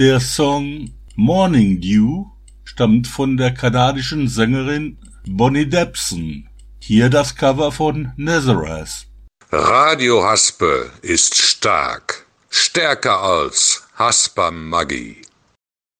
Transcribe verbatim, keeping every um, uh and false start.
Der Song Morning Dew stammt von der kanadischen Sängerin Bonnie Debson. Hier das Cover von Nazareth. Radio Haspe ist stark, stärker als Haspa Maggi.